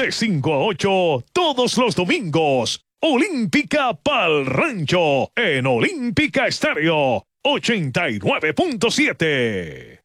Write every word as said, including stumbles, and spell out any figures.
de cinco a ocho todos los domingos. Olímpica Pal Rancho en Olímpica Estéreo ochenta y nueve punto siete.